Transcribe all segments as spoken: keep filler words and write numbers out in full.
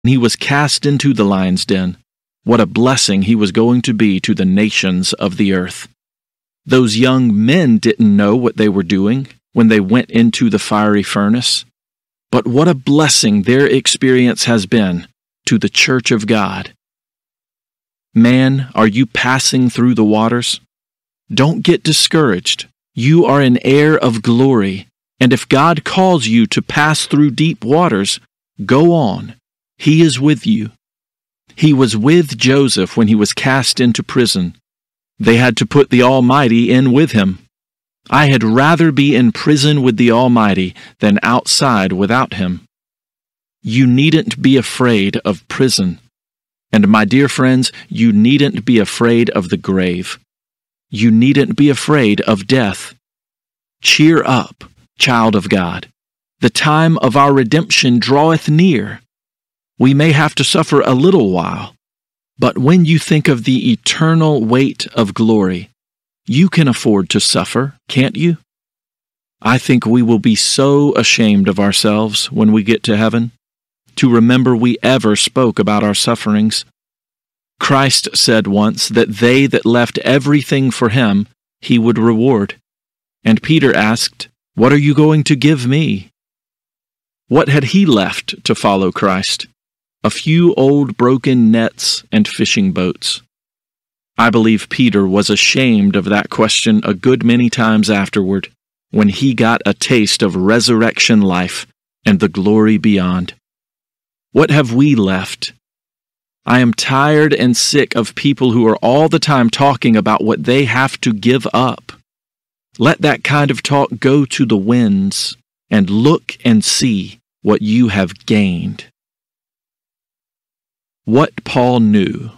he was cast into the lion's den, what a blessing he was going to be to the nations of the earth. Those young men didn't know what they were doing when they went into the fiery furnace, but what a blessing their experience has been to the church of God. Man, are you passing through the waters? Don't get discouraged. You are an heir of glory, and if God calls you to pass through deep waters, go on. He is with you. He was with Joseph when he was cast into prison. They had to put the Almighty in with him. I had rather be in prison with the Almighty than outside without him. You needn't be afraid of prison. And my dear friends, you needn't be afraid of the grave. You needn't be afraid of death. Cheer up, child of God. The time of our redemption draweth near. We may have to suffer a little while, but when you think of the eternal weight of glory, you can afford to suffer, can't you? I think we will be so ashamed of ourselves when we get to heaven to remember we ever spoke about our sufferings. Christ said once that they that left everything for him, he would reward. And Peter asked, "What are you going to give me?" What had he left to follow Christ? A few old broken nets and fishing boats. I believe Peter was ashamed of that question a good many times afterward, when he got a taste of resurrection life and the glory beyond. What have we left? I am tired and sick of people who are all the time talking about what they have to give up. Let that kind of talk go to the winds, and look and see what you have gained. What Paul knew.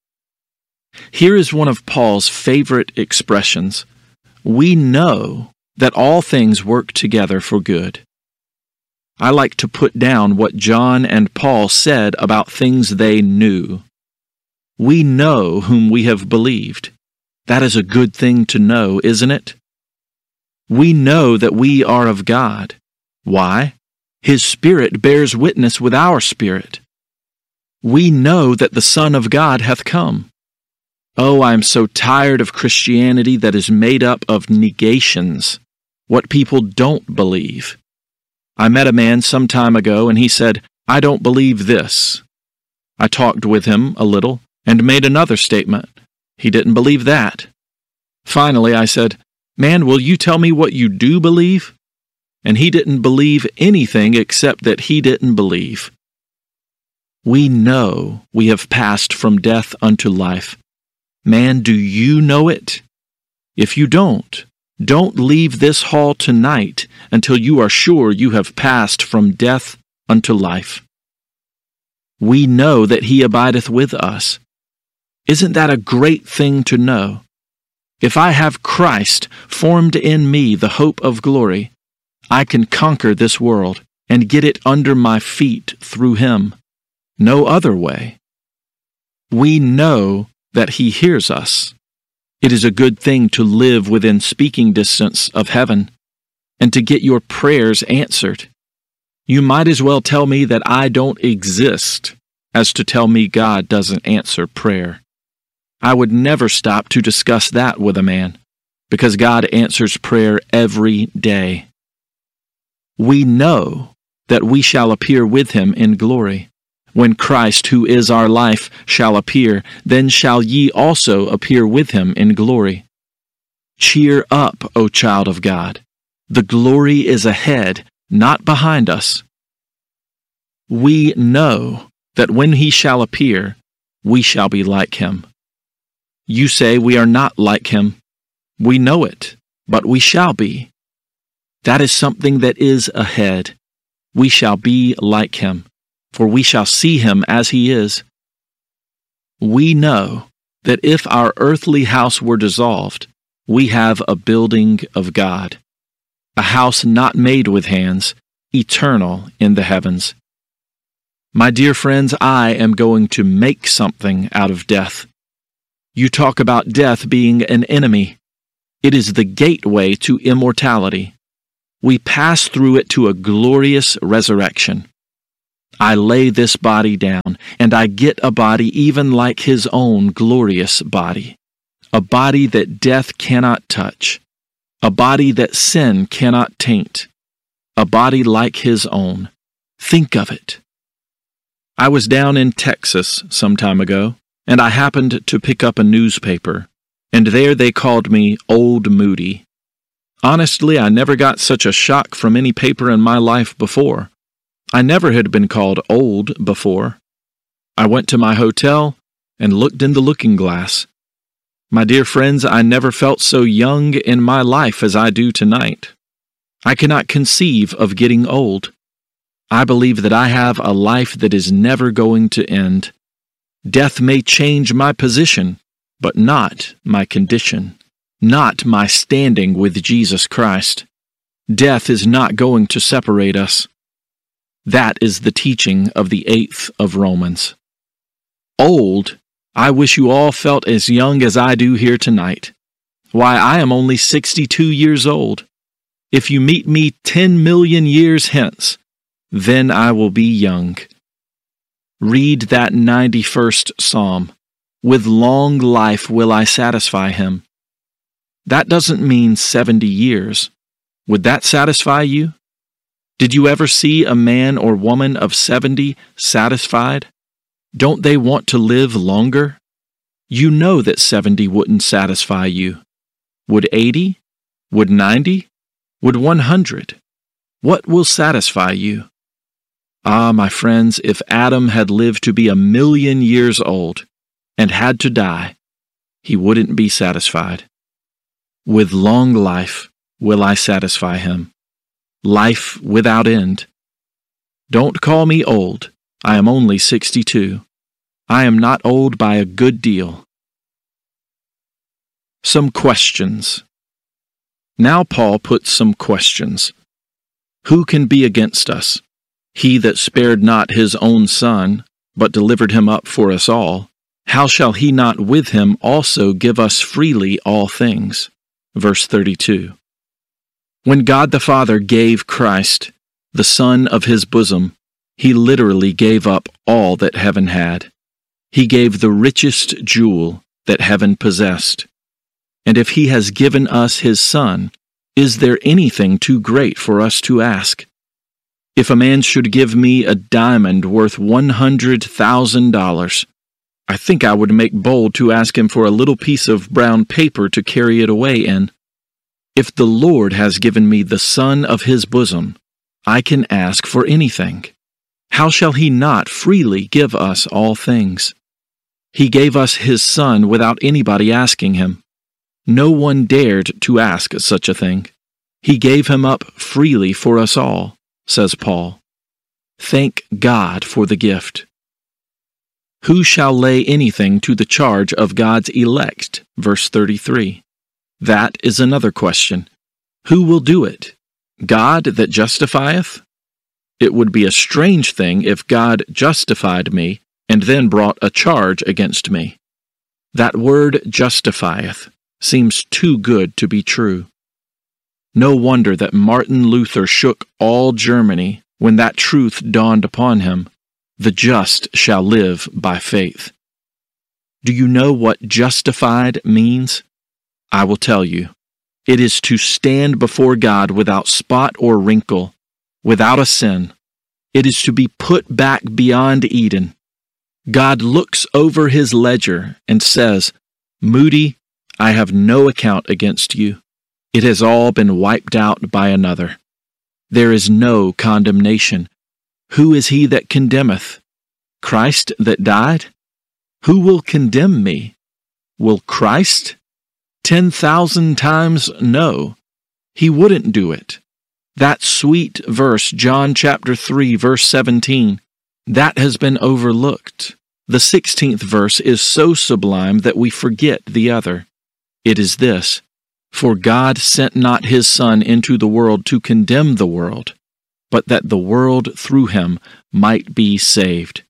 Here is one of Paul's favorite expressions. We know that all things work together for good. I like to put down what John and Paul said about things they knew. We know whom we have believed. That is a good thing to know, isn't it? We know that we are of God. Why? His Spirit bears witness with our spirit. We know that the Son of God hath come. Oh, I am so tired of Christianity that is made up of negations, what people don't believe. I met a man some time ago, and he said, "I don't believe this." I talked with him a little, and made another statement. He didn't believe that. Finally, I said, "Man, will you tell me what you do believe?" And he didn't believe anything except that he didn't believe. We know we have passed from death unto life. Man, do you know it? If you don't, don't leave this hall tonight until you are sure you have passed from death unto life. We know that he abideth with us. Isn't that a great thing to know? If I have Christ formed in me the hope of glory, I can conquer this world and get it under my feet through him. No other way. We know that he hears us. It is a good thing to live within speaking distance of heaven and to get your prayers answered. You might as well tell me that I don't exist as to tell me God doesn't answer prayer. I would never stop to discuss that with a man, because God answers prayer every day. We know that we shall appear with him in glory. When Christ, who is our life, shall appear, then shall ye also appear with him in glory. Cheer up, O child of God. The glory is ahead, not behind us. We know that when he shall appear, we shall be like him. You say we are not like him. We know it, but we shall be. That is something that is ahead. We shall be like him, for we shall see him as he is. We know that if our earthly house were dissolved, we have a building of God, a house not made with hands, eternal in the heavens. My dear friends, I am going to make something out of death. You talk about death being an enemy. It is the gateway to immortality. We pass through it to a glorious resurrection. I lay this body down, and I get a body even like his own glorious body, a body that death cannot touch, a body that sin cannot taint, a body like his own. Think of it. I was down in Texas some time ago, and I happened to pick up a newspaper, and there they called me Old Moody. Honestly, I never got such a shock from any paper in my life before. I never had been called old before. I went to my hotel and looked in the looking glass. My dear friends, I never felt so young in my life as I do tonight. I cannot conceive of getting old. I believe that I have a life that is never going to end. Death may change my position, but not my condition, not my standing with Jesus Christ. Death is not going to separate us. That is the teaching of the eighth of Romans. Old, I wish you all felt as young as I do here tonight. Why, I am only sixty-two years old. If you meet me ten million years hence, then I will be young. Read that ninety-first Psalm. With long life will I satisfy him. That doesn't mean seventy years. Would that satisfy you? Did you ever see a man or woman of seventy satisfied? Don't they want to live longer? You know that seventy wouldn't satisfy you. Would eighty? Would ninety? Would one hundred? What will satisfy you? Ah, my friends, if Adam had lived to be a million years old and had to die, he wouldn't be satisfied. With long life will I satisfy him. Life without end. Don't call me old. I am only sixty-two. I am not old by a good deal. Some questions. Now Paul puts some questions. Who can be against us? He that spared not his own son, but delivered him up for us all, how shall he not with him also give us freely all things? Verse thirty-two. When God the Father gave Christ, the Son of his bosom, he literally gave up all that heaven had. He gave the richest jewel that heaven possessed. And if he has given us his Son, is there anything too great for us to ask? If a man should give me a diamond worth one hundred thousand dollars, I think I would make bold to ask him for a little piece of brown paper to carry it away in. If the Lord has given me the Son of his bosom, I can ask for anything. How shall he not freely give us all things? He gave us his Son without anybody asking him. No one dared to ask such a thing. He gave him up freely for us all, says Paul. Thank God for the gift. Who shall lay anything to the charge of God's elect? Verse thirty-three. That is another question. Who will do it? God that justifieth? It would be a strange thing if God justified me and then brought a charge against me. That word justifieth seems too good to be true. No wonder that Martin Luther shook all Germany when that truth dawned upon him. The just shall live by faith. Do you know what justified means? I will tell you. It is to stand before God without spot or wrinkle, without a sin. It is to be put back beyond Eden. God looks over his ledger and says, Moody, I have no account against you. It has all been wiped out by another. There is no condemnation. Who is he that condemneth? Christ that died? Who will condemn me? Will Christ? Ten thousand times no. He wouldn't do it. That sweet verse, John chapter three, verse seventeen, that has been overlooked. The sixteenth verse is so sublime that we forget the other. It is this, For God sent not his Son into the world to condemn the world, but that the world through him might be saved.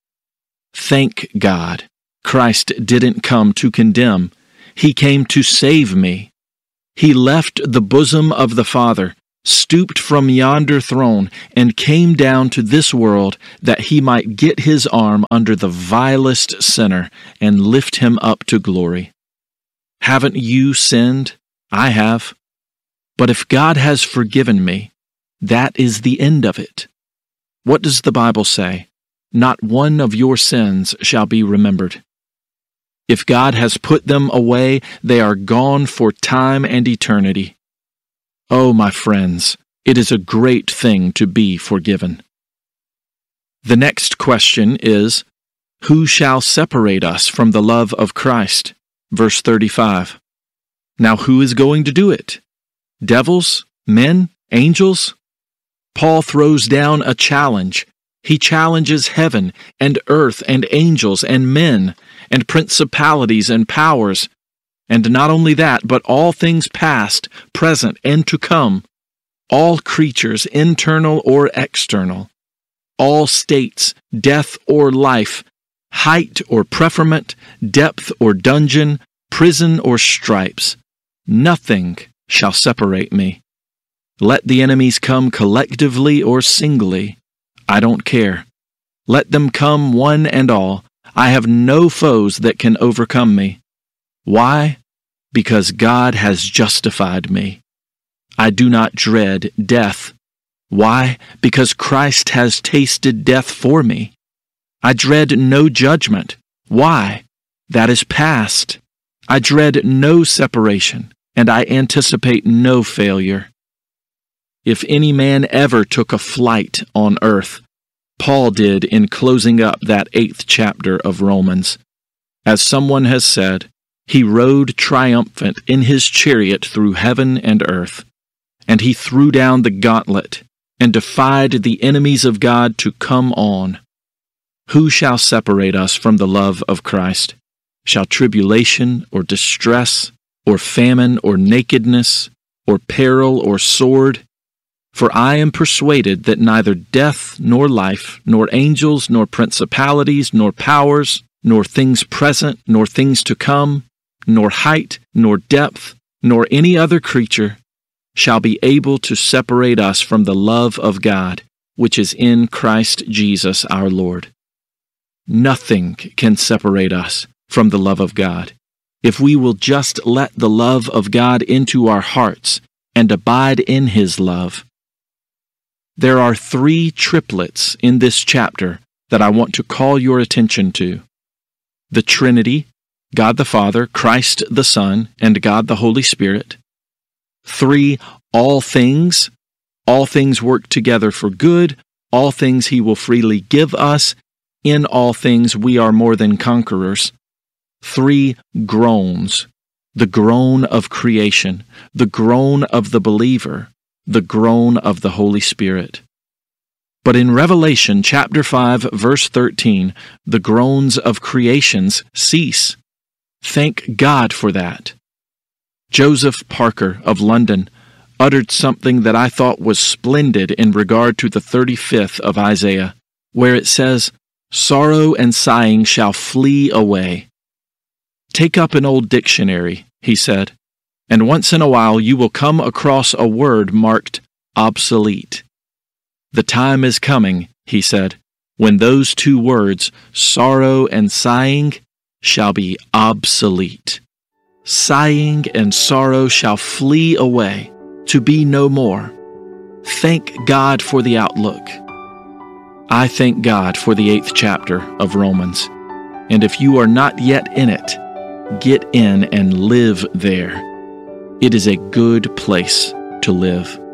Thank God, Christ didn't come to condemn. He came to save me. He left the bosom of the Father stooped from yonder throne and came down to this world that he might get his arm under the vilest sinner and lift him up to glory. Haven't you sinned? I have. But if God has forgiven me, that is the end of it. What does the Bible say? Not one of your sins shall be remembered. If God has put them away, they are gone for time and eternity. Oh, my friends, it is a great thing to be forgiven. The next question is, who shall separate us from the love of Christ? Verse thirty-five. Now who is going to do it? Devils? Men? Angels? Paul throws down a challenge. He challenges heaven and earth and angels and men and principalities and powers. And not only that, but all things past, present, and to come, all creatures, internal or external, all states, death or life, height or preferment, depth or dungeon, prison or stripes. Nothing shall separate me. Let the enemies come collectively or singly. I don't care. Let them come one and all. I have no foes that can overcome me. Why? Because God has justified me. I do not dread death. Why? Because Christ has tasted death for me. I dread no judgment. Why? That is past. I dread no separation, and I anticipate no failure. If any man ever took a flight on earth, Paul did in closing up that eighth chapter of Romans. As someone has said, he rode triumphant in his chariot through heaven and earth, and he threw down the gauntlet and defied the enemies of God to come on. Who shall separate us from the love of Christ? Shall tribulation or distress or famine or nakedness or peril or sword? For I am persuaded that neither death nor life, nor angels, nor principalities, nor powers, nor things present, nor things to come, nor height, nor depth, nor any other creature shall be able to separate us from the love of God, which is in Christ Jesus our Lord. Nothing can separate us from the love of God if we will just let the love of God into our hearts and abide in His love. There are three triplets in this chapter that I want to call your attention to. The Trinity, God the Father, Christ the Son, and God the Holy Spirit. Three, all things. All things work together for good. All things He will freely give us. In all things we are more than conquerors. Three, groans. The groan of creation, the groan of the believer, the groan of the Holy Spirit. But in Revelation chapter five, verse thirteen, the groans of creations cease. Thank God for that. Joseph Parker of London uttered something that I thought was splendid in regard to the thirty-fifth of Isaiah, where it says, "Sorrow and sighing shall flee away." Take up an old dictionary, he said, and once in a while you will come across a word marked obsolete. The time is coming, he said, when those two words, sorrow and sighing, shall be obsolete. Sighing and sorrow shall flee away, to be no more. Thank God for the outlook. I thank God for the eighth chapter of Romans. And if you are not yet in it, get in and live there. It is a good place to live.